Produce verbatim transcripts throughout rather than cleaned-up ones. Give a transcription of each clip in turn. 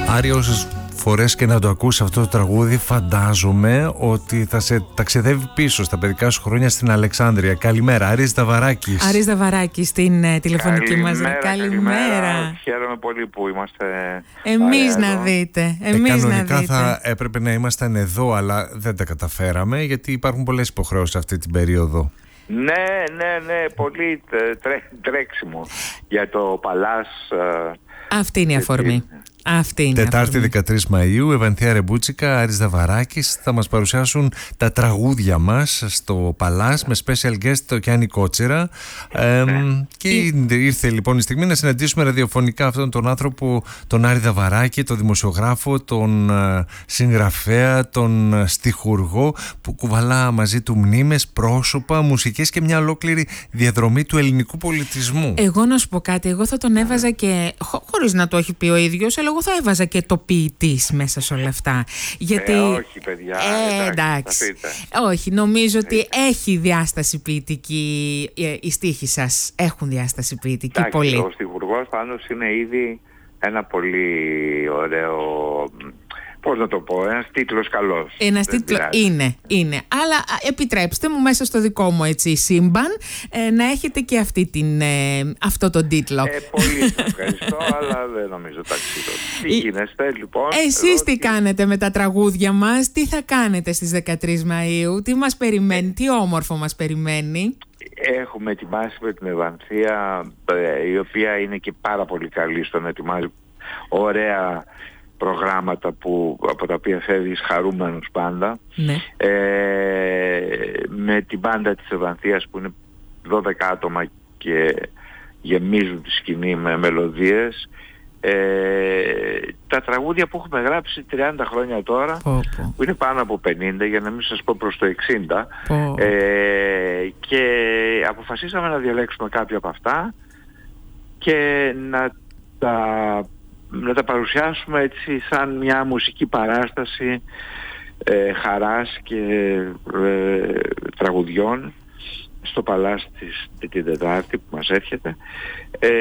Άρη, όσες φορές και να το ακούσει αυτό το τραγούδι, φαντάζομαι ότι θα σε ταξιδεύει πίσω στα παιδικά σου χρόνια στην Αλεξάνδρεια. Καλημέρα, Άρης Δαβαράκης. Άρης Δαβαράκης στην ε, τηλεφωνική μας. Καλημέρα, Καλημέρα. καλημέρα. Χαίρομαι πολύ που είμαστε. Εμείς να εδώ. δείτε. Εμείς ε, κανονικά να δείτε. θα έπρεπε να ήμασταν εδώ, αλλά δεν τα καταφέραμε γιατί υπάρχουν πολλές υποχρεώσεις αυτή την περίοδο. Ναι, ναι, ναι, πολύ τρέ, τρέξιμο για το Παλάς. Αυτή είναι η αφορμή. Αυτή είναι Τετάρτη δεκατρείς Μαΐου, Ευανθία Ρεμπούτσικα, Άρης Δαβαράκης θα μας παρουσιάσουν τα τραγούδια μας στο Παλάς με special guest το Γιάννη Κότσερα. Ε, ναι. Και ήρθε λοιπόν η στιγμή να συναντήσουμε ραδιοφωνικά αυτόν τον άνθρωπο, τον Άρη Δαβαράκη, τον δημοσιογράφο, τον συγγραφέα, τον στιχουργό που κουβαλά μαζί του μνήμες, πρόσωπα, μουσικές και μια ολόκληρη διαδρομή του ελληνικού πολιτισμού. Εγώ να σου πω κάτι, εγώ θα τον έβαζα και χω, χωρίς να το έχει πει ο ίδιος, αλλά εγώ θα έβαζα και το ποιητής μέσα σε όλα αυτά. Γιατί... Ε, όχι παιδιά, ε, εντάξει, εντάξει. Όχι, νομίζω ότι έχει διάσταση ποιητική, οι στίχοι σας έχουν διάσταση ποιητική. Εντάξει, πολύ. Ο στιχουργός πάντως είναι ήδη ένα πολύ ωραίο... Πώς να το πω, ένας τίτλος καλός. Ένας τίτλος είναι, είναι. Αλλά επιτρέψτε μου μέσα στο δικό μου έτσι σύμπαν ε, να έχετε και αυτή την, ε, αυτό τον τίτλο. Ε, πολύ ευχαριστώ, αλλά δεν νομίζω ταξίδι. Τι γίνεστε λοιπόν? Εσείς τι κάνετε με τα τραγούδια μας, τι θα κάνετε στις δεκατρείς Μαΐου, τι μας περιμένει, τι όμορφο μας περιμένει? Έχουμε ετοιμάσει με την Ευανθία, η οποία είναι και πάρα πολύ καλή στο να ετοιμάζει ωραία προγράμματα που, από τα οποία φεύγεις χαρούμενος πάντα. Ναι. Ε, με την μπάντα της Ευανθίας που είναι δώδεκα άτομα και γεμίζουν τη σκηνή με μελωδίες. Ε, τα τραγούδια που έχουμε γράψει τριάντα χρόνια τώρα, πω, πω. που είναι πάνω από πενήντα, για να μην σας πω προς το εξήντα, πω. Ε, και αποφασίσαμε να διαλέξουμε κάποια από αυτά και να τα να τα παρουσιάσουμε έτσι σαν μια μουσική παράσταση ε, χαράς και ε, τραγουδιών στο Παλάς της, την Τετάρτη που μας έρχεται. Ε,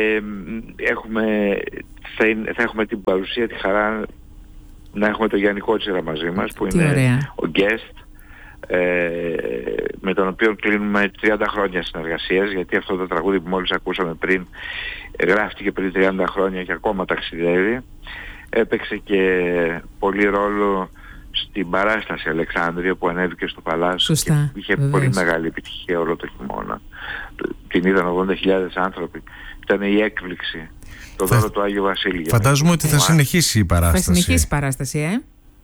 έχουμε, θα, είναι, θα έχουμε την παρουσία, τη χαρά να έχουμε τον Γιάννη Κότσερα μαζί μας που τι είναι ωραία. ο guest, ε, με τον οποίο κλείνουμε τριάντα χρόνια συνεργασίας, γιατί αυτό το τραγούδι που μόλις ακούσαμε πριν γράφτηκε πριν τριάντα χρόνια και ακόμα ταξιδεύει. Έπαιξε και πολύ ρόλο στην παράσταση Αλεξάνδρεια που ανέβηκε στο Παλάσιο και είχε βεβαίως πολύ μεγάλη επιτυχία όλο το χειμώνα. Την είδαν ογδόντα χιλιάδες άνθρωποι. Ήταν η έκπληξη, το δώρο του Άγιο Βασίλη. Φαντάζομαι ότι θα συνεχίσει η παράσταση. Θα συνεχίσει η παράσταση, ε?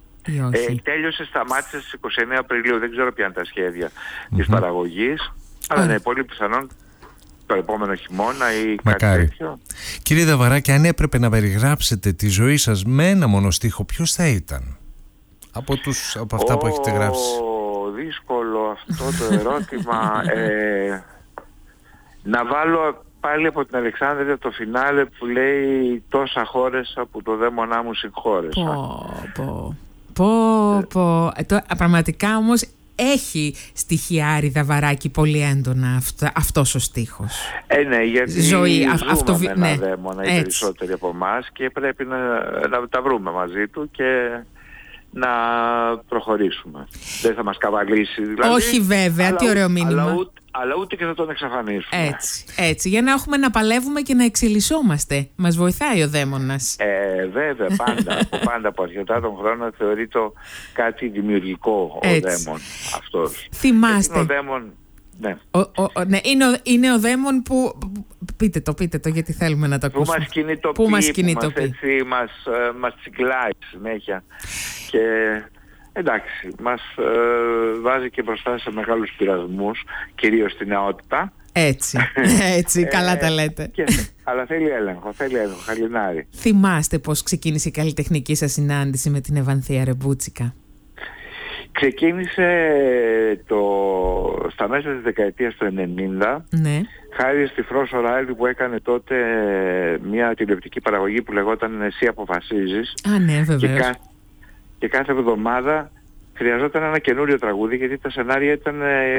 Ε, τέλειωσε, σταμάτησε στις είκοσι εννέα Απριλίου. Δεν ξέρω ποια είναι τα σχέδια mm-hmm. της παραγωγής, αλλά είναι πολύ πιθανόν το επόμενο χειμώνα ή Μακάρι. Κάτι τέτοιο. Κύριε Δαβαράκη, αν έπρεπε να περιγράψετε τη ζωή σας με ένα μόνο στίχο, ποιος θα ήταν από, τους, από αυτά oh, που έχετε γράψει? Δύσκολο αυτό το ερώτημα. ε, να βάλω πάλι από την Αλεξάνδρεια το φινάλε που λέει «Τόσα χώρεσα που το δαίμονά μου συγχώρεσα». Πω, πω. Πω, πω. Ε, το, πραγματικά όμως έχει στοιχεία Άρη Δαβαράκη πολύ έντονα αυτό, αυτός ο στίχος. Ε, ναι, γιατί ζωή, ζούμε αυτό, με ένα ναι, δαίμονα οι περισσότεροι από εμάς και πρέπει να, να τα βρούμε μαζί του και να προχωρήσουμε. Δεν θα μας καβαλήσει δηλαδή. Όχι βέβαια, αλλά, τι ωραίο μήνυμα. Αλλά ούτε, αλλά ούτε και θα τον εξαφανίσουμε. Έτσι, έτσι, για να έχουμε να παλεύουμε και να εξελισσόμαστε. Μας βοηθάει ο δαίμονας. Ε, βέβαια, πάντα, από πάντα από αρκετά τον χρόνο θεωρείται κάτι δημιουργικό ο δαίμον αυτός. Θυμάστε. Είναι ο δαίμον, ναι. Ο, ο, ο, ναι, είναι, ο, είναι ο δαίμον που... Πείτε το, πείτε το, γιατί θέλουμε να το ακούσουμε. Που μας κινητοποιεί, που μας, κινητοποιεί. Που μας, έτσι, μας, ε, μας τσιγκλάει συνέχεια. Και εντάξει, μας ε, βάζει και μπροστά σε μεγάλους πειρασμούς, κυρίως στην νεότητα. Έτσι, έτσι, καλά τα λέτε. Και, αλλά θέλει έλεγχο, θέλει έλεγχο, χαλινάρι. Θυμάστε πώς ξεκίνησε η καλλιτεχνική σας συνάντηση με την Ευανθία Ρεμπούτσικα? Ξεκίνησε το, στα μέσα της δεκαετίας του ενενήντα, ναι. χάρη στη Φρόσο Ράιλι που έκανε τότε μια τηλεοπτική παραγωγή που λεγόταν «Εσύ αποφασίζεις». Α, ναι, βεβαίως. Και, κα, και κάθε εβδομάδα χρειαζόταν ένα καινούριο τραγούδι, γιατί τα σενάρια ήταν ε,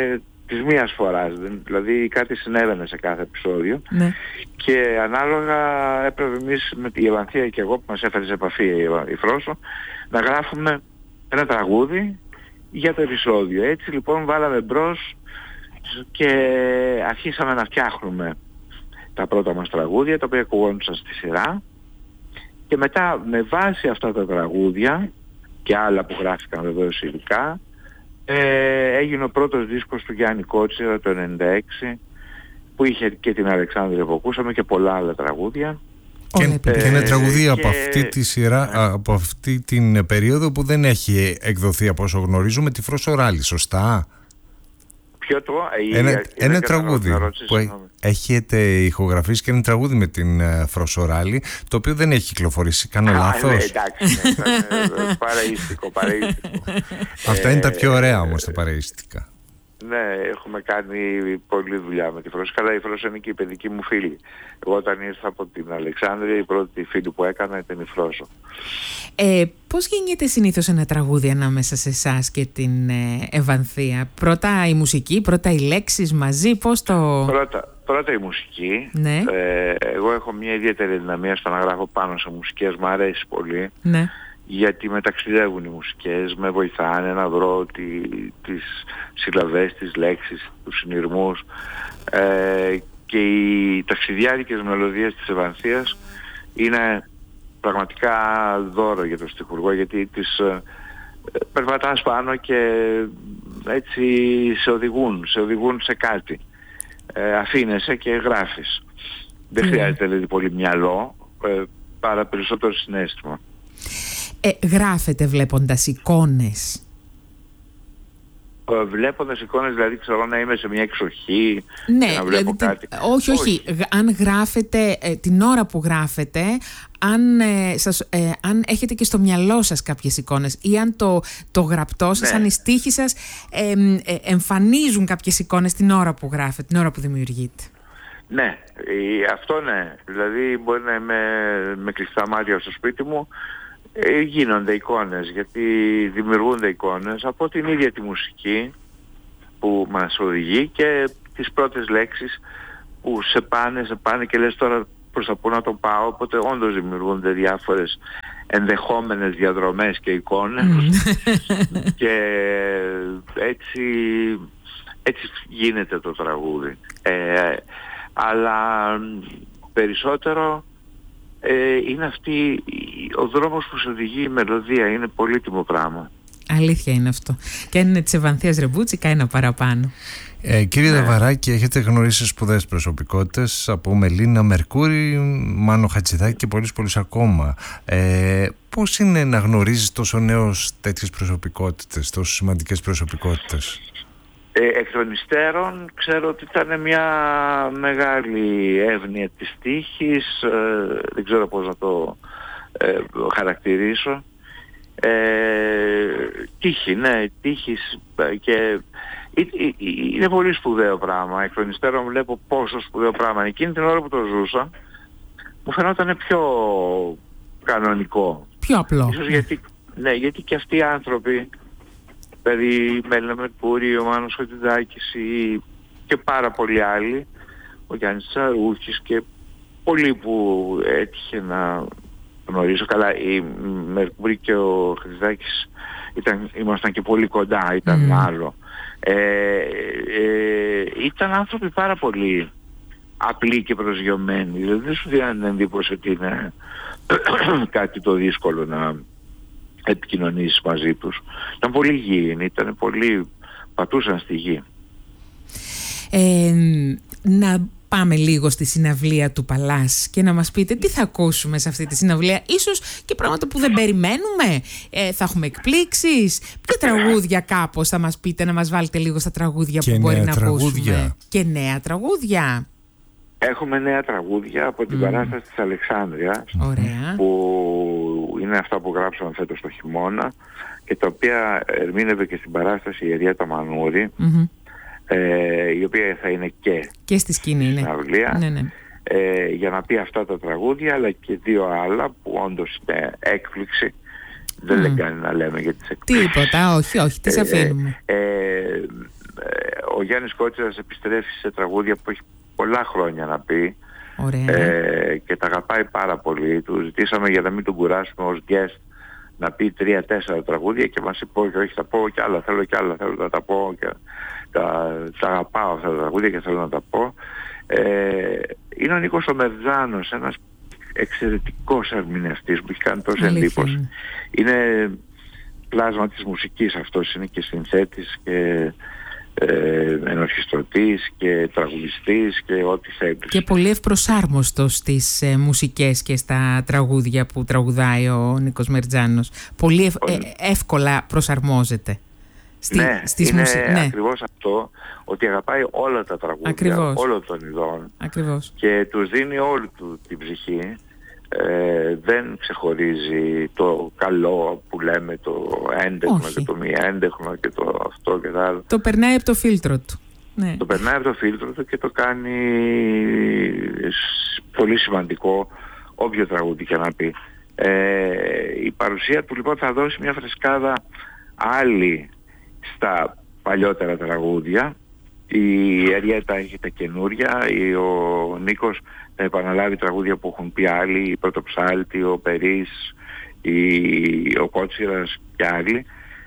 της μίας φοράς, δηλαδή κάτι συνέβαινε σε κάθε επεισόδιο, ναι. και ανάλογα έπρεπε εμείς με τη Ευανθία και εγώ που μας έφερε σε επαφή η Φρόσο να γράφουμε ένα τραγούδι για το επεισόδιο. Έτσι λοιπόν βάλαμε μπρος και αρχίσαμε να φτιάχνουμε τα πρώτα μας τραγούδια, τα οποία ακουγόντουσαν στη σειρά, και μετά με βάση αυτά τα τραγούδια και άλλα που γράφηκαν βεβαίως ειδικά, ε, έγινε ο πρώτος δίσκος του Γιάννη Κότσιρα το ενενήντα έξι, που είχε και την Αλεξάνδρεια που ακούσαμε και πολλά άλλα τραγούδια. Και, ε, και είναι τραγουδία και... από αυτή τη σειρά, ναι. από αυτή την περίοδο που δεν έχει εκδοθεί από όσο γνωρίζουμε, τη Φρόσο Ράλη, σωστά? Ποιο το? Ένα, η, ένα η, τραγούδι ρώτηση, που συγνώμη. έχετε ηχογραφήσει, και ένα τραγούδι με την uh, Φρόσο Ράλη, το οποίο δεν έχει κυκλοφορήσει. Κάνω λάθος? Ναι, εντάξει, ναι, ήταν παραΐστικο, παραΐστικο. Αυτά είναι τα πιο ωραία όμως τα παραΐστικα. Ναι, έχουμε κάνει πολλή δουλειά με τη Φρόσο. Καλά, η Φρόσο είναι και η παιδική μου φίλη. Εγώ όταν ήρθα από την Αλεξάνδρεια, η πρώτη φίλη που έκανα ήταν η Φρόσο. Ε, πώς γίνεται συνήθως ένα τραγούδι ανάμεσα σε εσάς και την ε, Ευανθία? Πρώτα η μουσική, πρώτα οι λέξεις μαζί, πώς το... Πρώτα, πρώτα η μουσική. Ναι. Ε, εγώ έχω μια ιδιαίτερη δυναμία στο να γράφω πάνω σε μουσικές, μου αρέσει πολύ. Ναι. Γιατί με ταξιδεύουν οι μουσικές, με βοηθάνε να βρω τη, τις συλλαβές, τις λέξεις, τους συνειρμούς, ε, και οι ταξιδιάρικες μελωδίες της Ευανθίας είναι πραγματικά δώρο για τον στιχουργό, γιατί τις ε, περπατάς πάνω και έτσι σε οδηγούν, σε οδηγούν σε κάτι. Ε, αφήνεσαι και γράφεις. Δεν χρειάζεται δηλαδή πολύ μυαλό, ε, παρά περισσότερο συναίσθημα. Ε, γράφετε βλέποντας εικόνες? Ε, βλέποντας εικόνες, δηλαδή ξέρω να είμαι σε μια εξοχή, ναι, και να βλέπω δηλαδή, κάτι. Όχι, όχι, όχι. Αν γράφετε, ε, την ώρα που γράφετε, αν, ε, σας, ε, αν έχετε και στο μυαλό σας κάποιες εικόνες, ή αν το, το γραπτό σας, ναι. αν οι στίχοι σας ε, ε, εμφανίζουν κάποιες εικόνες την ώρα που γράφετε, την ώρα που δημιουργείτε. Ναι, αυτό ναι. Δηλαδή μπορεί να είμαι με κλειστά μάτια στο σπίτι μου, ε, γίνονται εικόνες, γιατί δημιουργούνται εικόνες από την ίδια τη μουσική που μας οδηγεί και τις πρώτες λέξεις που σε πάνε, σε πάνε και λες τώρα προς τα πού να το πάω, οπότε όντως δημιουργούνται διάφορες ενδεχόμενες διαδρομές και εικόνες και έτσι, έτσι γίνεται το τραγούδι. Ε, αλλά περισσότερο ε, είναι αυτή ο δρόμος που σε οδηγεί η μελωδία, είναι πολύτιμο πράγμα. Αλήθεια είναι αυτό. Και αν είναι της Ευανθίας Ρεμπούτσικα, ένα παραπάνω. Ε, κύριε ναι. Δαβαράκη, έχετε γνωρίσει σπουδαίες προσωπικότητες, από Μελίνα Μερκούρη, Μάνο Χατζηδάκη και πολλούς πολλούς ακόμα. Ε, πώς είναι να γνωρίζεις τόσο νέος τέτοιες προσωπικότητες, τόσο σημαντικές προσωπικότητες? Ε, εκ των υστέρων ξέρω ότι ήταν μια μεγάλη εύνοια της τύχης, ε, δεν ξέρω πώς να το ε, χαρακτηρίσω. Ε, τύχη, ναι, τύχης, και είναι πολύ σπουδαίο πράγμα. Εκ των υστέρων βλέπω πόσο σπουδαίο πράγμα. Εκείνη την ώρα που το ζούσα μου φαινόταν πιο κανονικό, πιο απλό. Ίσως γιατί, ναι, γιατί και αυτοί οι άνθρωποι, δηλαδή η Μέλινα Μερκούρη, ο Μάνος Χατζηδάκης και πάρα πολλοί άλλοι, ο Γιάννης Τσαρούχης και πολλοί που έτυχε να γνωρίζω. Καλά, η Μερκούρη και ο Χατζηδάκης ήταν, ήμασταν και πολύ κοντά, ήταν mm. άλλο. Ε, ε, ήταν άνθρωποι πάρα πολύ απλοί και προσγειωμένοι, δηλαδή δεν σου δίνανε εντύπωση ότι είναι κάτι το δύσκολο να επικοινωνήσεις μαζί τους. Ήταν πολύ γήινοι, ήταν πολύ, πατούσαν στη γη. Ε, να πάμε λίγο στη συναυλία του Παλάς και να μας πείτε τι θα ακούσουμε σε αυτή τη συναυλία. Ίσως και πράγματα που δεν περιμένουμε. Ε, θα έχουμε εκπλήξεις. Ποια τραγούδια κάπως θα μας πείτε, να μας βάλετε λίγο στα τραγούδια και που μπορεί να τραγούδια. ακούσουμε. Και νέα τραγούδια. Έχουμε νέα τραγούδια από την mm. παράσταση της Αλεξάνδρειας. Ωραία. Που είναι αυτά που γράψαμε φέτος το χειμώνα και τα οποία ερμήνευε και στην παράσταση η Εριέτα Μανούρη. Mm-hmm. Ε, η οποία θα είναι και, και στη σκηνή, στην αυλία, ναι, ναι. Ε, για να πει αυτά τα τραγούδια, αλλά και δύο άλλα που όντως είναι έκπληξη. Δεν mm. λέει κάνει να λέμε για τις εκπλήξεις. Τίποτα, όχι, όχι, τις αφήνουμε. Ε, ε, ε, ο Γιάννης Κότσιρας επιστρέφει σε τραγούδια που έχει πολλά χρόνια να πει. Ε, και τα αγαπάει πάρα πολύ. Του ζητήσαμε για να μην τον κουράσουμε ως guest να πει τρία-τέσσερα τραγούδια και μας είπε όχι, όχι, θα πω κι άλλα, θέλω κι άλλα, θέλω να τα πω και τα, τα αγαπάω αυτά τα τραγούδια και θέλω να τα πω. Ε, είναι ο Νίκος ο Μερτζάνος, ένας εξαιρετικός ερμηνευτής που έχει κάνει τόση εντύπωση. Είναι πλάσμα της μουσικής αυτός, είναι και συνθέτης και ε, ενορχιστρωτής και τραγουδιστής και ό,τι θέλει. Και πολύ ευπροσάρμοστος στις ε, μουσικές και στα τραγούδια που τραγουδάει ο Νίκος Μερτζάνος. Πολύ ευ, ε, εύκολα προσαρμόζεται στη, ναι, στις είναι μουσικές. Ναι, ακριβώς αυτό, ότι αγαπάει όλα τα τραγούδια, ακριβώς, όλων των ειδών. Ακριβώς. Και τους δίνει όλη του την ψυχή. Ε, δεν ξεχωρίζει το καλό που λέμε, το έντεχνο Όχι. και το μη έντεχνο και το αυτό και το άλλο. Το περνάει από το φίλτρο του. Ναι. Το περνάει από το φίλτρο του και το κάνει πολύ σημαντικό όποιο τραγούδι και να πει. Ε, η παρουσία του λοιπόν θα δώσει μια φρεσκάδα άλλη στα παλιότερα τραγούδια. Η Αριέτα έχει τα καινούρια, ο Νίκος θα επαναλάβει τραγούδια που έχουν πει άλλοι, η Πρωτοψάλτη, ο Περής, η, ο Κότσιρας και άλλοι.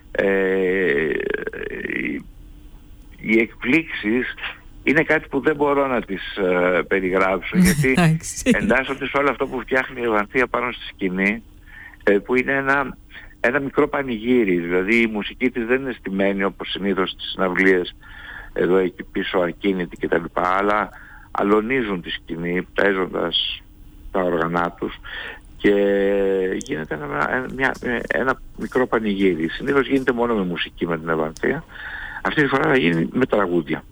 Ε, οι, οι εκπλήξεις είναι κάτι που δεν μπορώ να τις ε, περιγράψω γιατί εντάσσονται σε όλο αυτό που φτιάχνει η Ευανθία πάνω στη σκηνή, ε, που είναι ένα, ένα μικρό πανηγύρι. Δηλαδή η μουσική της δεν είναι στημένη όπως συνήθως στις συναυλίες εδώ εκεί πίσω ακίνητη και τα λοιπά, αλλά αλωνίζουν τη σκηνή παίζοντας τα όργανά τους και γίνεται ένα, μια, ένα μικρό πανηγύρι. Συνήθως γίνεται μόνο με μουσική με την Ευανθία. Αυτή τη φορά θα γίνει με τραγούδια.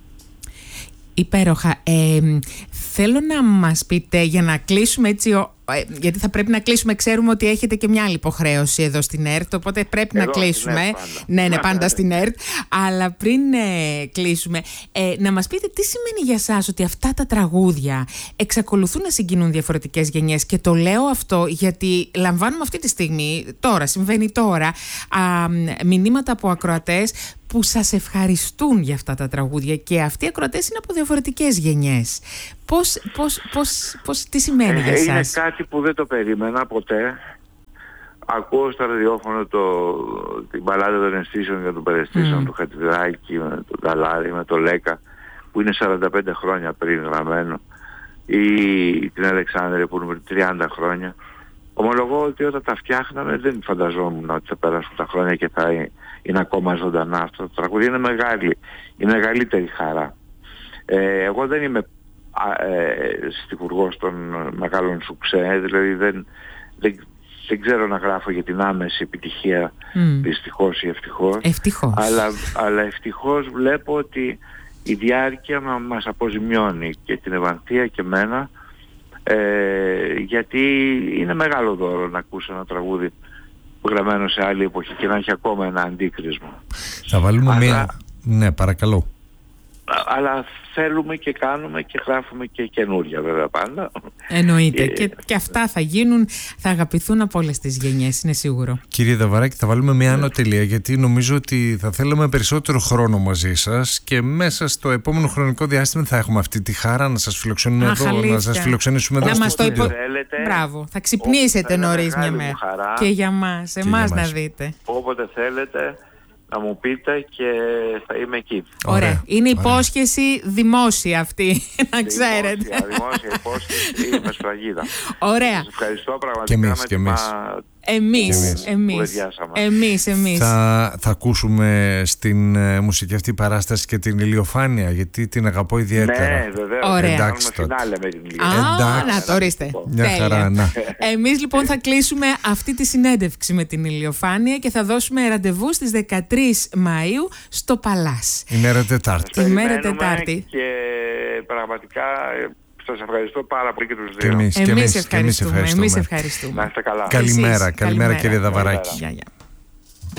Υπέροχα. Ε, θέλω να μας πείτε, για να κλείσουμε έτσι, ε, γιατί θα πρέπει να κλείσουμε, ξέρουμε ότι έχετε και μια άλλη υποχρέωση εδώ στην ΕΡΤ, οπότε πρέπει εδώ να κλείσουμε. Ναι, ναι, πάντα στην ΕΡΤ. Αλλά πριν ε, κλείσουμε, ε, να μας πείτε τι σημαίνει για σας ότι αυτά τα τραγούδια εξακολουθούν να συγκινούν διαφορετικές γενιές. Και το λέω αυτό γιατί λαμβάνουμε αυτή τη στιγμή, τώρα, συμβαίνει τώρα, α, μηνύματα από ακροατές που σας ευχαριστούν για αυτά τα τραγούδια και αυτοί οι ακροατές είναι από διαφορετικές γενιές. Πώς, πώς, πώς, πώς, τι σημαίνει για σας? Είναι κάτι που δεν το περίμενα ποτέ. Ακούω στο ραδιόφωνο το, την μπαλάδα των αισθήσεων για τον Περιστήσεων, mm. του Χατζηδάκη, με τον Ταλάρη, με τον Λέκα, που είναι σαράντα πέντε χρόνια πριν γραμμένο, ή την Αλεξάνδρεια που είναι τριάντα χρόνια. Ομολογώ ότι όταν τα φτιάχναμε δεν φανταζόμουν ότι θα περάσουν τα χρόνια και θα είναι ακόμα ζωντανά αυτό το τραγούδι. Είναι μεγάλη, η μεγαλύτερη χαρά. Ε, εγώ δεν είμαι ε, στιχουργός των μεγάλων σουξέ, δηλαδή δεν, δεν, δεν ξέρω να γράφω για την άμεση επιτυχία, mm. δυστυχώς ή ευτυχώς. Ευτυχώς. Αλλά, αλλά ευτυχώς βλέπω ότι η διάρκεια μας αποζημιώνει και την Ευανθία και εμένα. Ε, γιατί είναι μεγάλο δώρο να ακούσει ένα τραγούδι γραμμένο σε άλλη εποχή και να έχει ακόμα ένα αντίκρισμα. Θα βάλουμε αλλά, μία... Ναι, παρακαλώ. Αλλά θέλουμε και κάνουμε και γράφουμε και καινούρια βέβαια πάντα. Εννοείται. Ε, και, και αυτά θα γίνουν, θα αγαπηθούν από όλες τις γενιές, είναι σίγουρο. Κύριε Δαβαράκη, θα βάλουμε μια άνω τελεία, γιατί νομίζω ότι θα θέλαμε περισσότερο χρόνο μαζί σας και μέσα στο επόμενο χρονικό διάστημα θα έχουμε αυτή τη χαρά να σας φιλοξενούμε Αχ, εδώ, αλήθεια. να σας φιλοξενήσουμε εδώ στο στούντιο. Υπο... Μπράβο, θα ξυπνήσετε νωρίς μια μέρα. Και για μας, εμάς να δείτε. Όποτε θέλετε να μου πείτε και θα είμαι εκεί. Ωραία. Ωραία. Είναι υπόσχεση δημόσια αυτή, να ξέρετε. Δημόσια, δημόσια υπόσχεση, είμαι σφραγίδα. Ωραία. Σας ευχαριστώ πραγματικά. Και εμείς, με και εμείς. Εμείς, εμείς, εμείς, εμείς. Θα, θα ακούσουμε στην ε, μουσική αυτή παράσταση και την Ηλιοφάνεια, γιατί την αγαπώ ιδιαίτερα. Ναι, βεβαίως. Ωραία. Εντάξει, φινάλε με την Ηλιοφάνεια. Α, να το ορίστε. Μια χαρά, να. Εμείς λοιπόν θα κλείσουμε αυτή τη συνέντευξη με την Ηλιοφάνεια και θα δώσουμε ραντεβού στις δεκατρείς Μαΐου στο Παλάς. Ημέρα Τετάρτη. Ημέρα Τετάρτη. Και πραγματικά... Σας ευχαριστώ πάρα πολύ και τους δύο. Και εμείς, εμείς, και εμείς ευχαριστούμε. ευχαριστούμε. Εμείς ευχαριστούμε. Να είστε καλά. Καλημέρα, Εσείς, καλημέρα κύριε Δαβαράκη. Γεια, γεια.